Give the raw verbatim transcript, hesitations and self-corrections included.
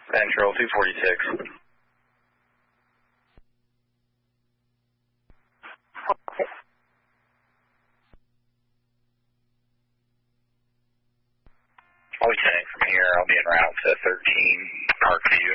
Central two forty-six. I'll be sending from here. I'll be en route to thirteen Parkview